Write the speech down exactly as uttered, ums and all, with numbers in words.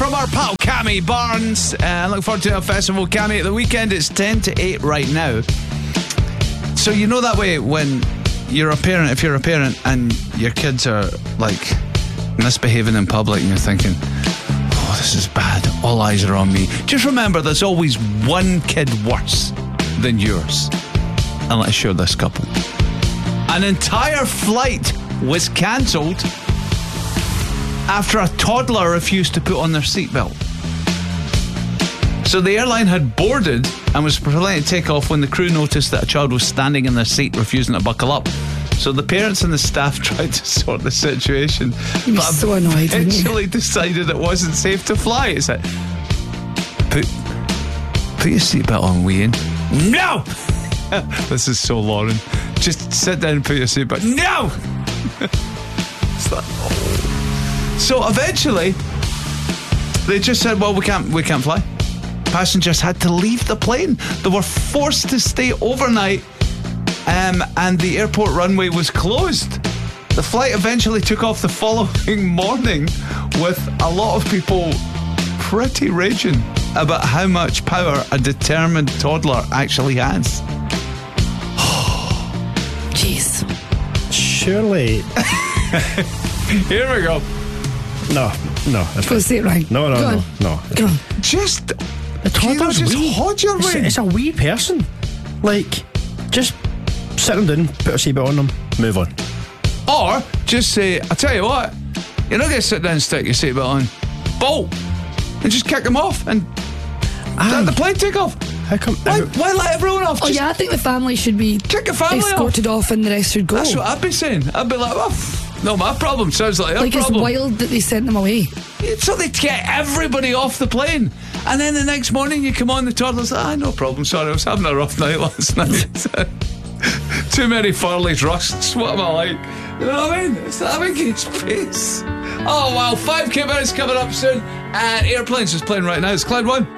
from our pal Cammy Barnes. Uh, look forward to our festival, Cammy. At the weekend, it's ten to eight right now. So you know that way when you're a parent, if you're a parent and your kids are like misbehaving in public and you're thinking, oh, this is bad, all eyes are on me. Just remember there's always one kid worse than yours. And let's show this couple. An entire flight was cancelled after a toddler refused to put on their seatbelt. So the airline had boarded and was preparing to take off when the crew noticed that a child was standing in their seat refusing to buckle up. So the parents and the staff tried to sort the situation, He was but so annoyed, wasn't he? eventually decided it wasn't safe to fly. It's like, put, put your seatbelt on, Wayne. No! This is so Lauren. Just sit down and put your seatbelt. No! It's like, oh. So eventually, they just said, well, we can't, we can't fly. Passengers had to leave the plane. They were forced to stay overnight, um, and the airport runway was closed. The flight eventually took off the following morning with a lot of people pretty raging about how much power a determined toddler actually has. Jeez. Surely. Here we go. No, no. It's Go say it right. No, no, Go no, on. no. Go on. Just The toddler's just wee. hold your It's, rein. it's a wee person. Like, just sit them down, put a seatbelt on them, move on. Or just say, I tell you what, you're not going to sit down and stick your seatbelt on. Bolt and just kick them off and let the plane take off. How come? Why, why let everyone off? Oh Just yeah, I think the family should be kick the family escorted off. and the rest should go. off. That's what I'd be saying. I'd be like, well, no, my problem sounds like your Like it's problem. wild that they sent them away. So they get everybody off the plane, and then the next morning you come on, the toddler's like, ah, no problem, sorry, I was having a rough night last night. Too many Farley's rusts, what am I like? You know what I mean? It's that big in space. Oh well, five K minutes coming up soon, and Airplanes is playing right now. It's Cloud One.